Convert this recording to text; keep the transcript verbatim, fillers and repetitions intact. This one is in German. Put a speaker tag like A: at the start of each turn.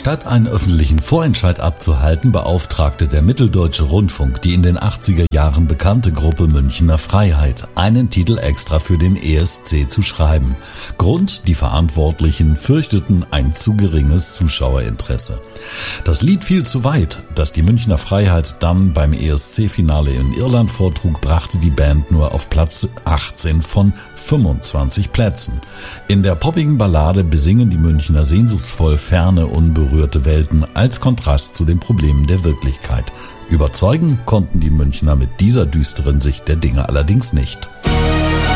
A: Statt einen öffentlichen Vorentscheid abzuhalten, beauftragte der Mitteldeutsche Rundfunk die in den achtziger Jahren bekannte Gruppe Münchner Freiheit, einen Titel extra für den E S C zu schreiben. Grund: die Verantwortlichen fürchteten ein zu geringes Zuschauerinteresse. Das Lied fiel zu weit. Dass die Münchner Freiheit dann beim E S C-Finale in Irland vortrug, brachte die Band nur auf Platz achtzehn von fünfundzwanzig Plätzen. In der poppigen Ballade besingen die Münchner sehnsuchtsvoll ferne, unberührte Welten als Kontrast zu den Problemen der Wirklichkeit. Überzeugen konnten die Münchner mit dieser düsteren Sicht der Dinge allerdings nicht.